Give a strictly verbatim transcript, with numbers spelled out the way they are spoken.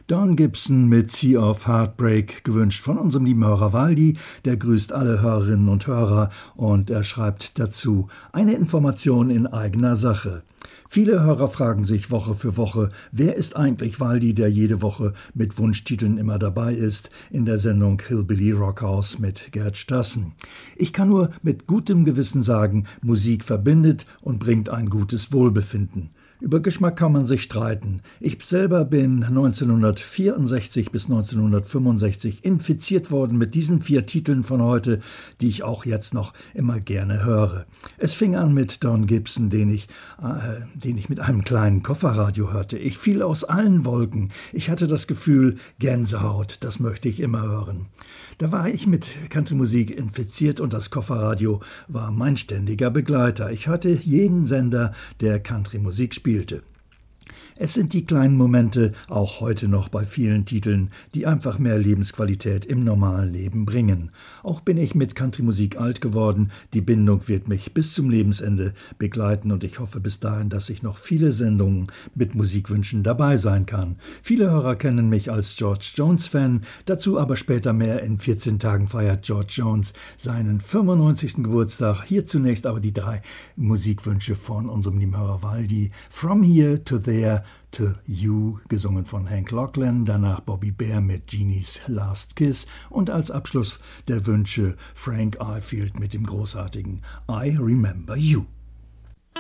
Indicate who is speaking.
Speaker 1: Don Gibson mit Sea of Heartbreak, gewünscht von unserem lieben Hörer Waldi. Der grüßt alle Hörerinnen und Hörer und er schreibt dazu: eine Information in eigener Sache. Viele Hörer fragen sich Woche für Woche, wer ist eigentlich Waldi, der jede Woche mit Wunschtiteln immer dabei ist, in der Sendung Hillbilly Rockhouse mit Gerd Stassen. Ich kann nur mit gutem Gewissen sagen, Musik verbindet und bringt ein gutes Wohlbefinden. Über Geschmack kann man sich streiten. Ich selber bin neunzehnhundertvierundsechzig bis neunzehnhundertfünfundsechzig infiziert worden mit diesen vier Titeln von heute, die ich auch jetzt noch immer gerne höre. Es fing an mit Don Gibson, den ich, äh, den ich mit einem kleinen Kofferradio hörte. Ich fiel aus allen Wolken. Ich hatte das Gefühl, Gänsehaut, das möchte ich immer hören. Da war ich mit Country-Musik infiziert und das Kofferradio war mein ständiger Begleiter. Ich hörte jeden Sender, der Country-Musik spielte. Es sind die kleinen Momente, auch heute noch bei vielen Titeln, die einfach mehr Lebensqualität im normalen Leben bringen. Auch bin ich mit Country-Musik alt geworden, die Bindung wird mich bis zum Lebensende begleiten und ich hoffe bis dahin, dass ich noch viele Sendungen mit Musikwünschen dabei sein kann. Viele Hörer kennen mich als George Jones-Fan, dazu aber später mehr. In vierzehn Tagen feiert George Jones seinen fünfundneunzigsten Geburtstag. Hier zunächst aber die drei Musikwünsche von unserem lieben Hörer Waldi. From Here to There to You, gesungen von Hank Locklin, danach Bobby Bear mit Jeannie's Last Kiss und als Abschluss der Wünsche Frank Ifield mit dem großartigen I Remember You.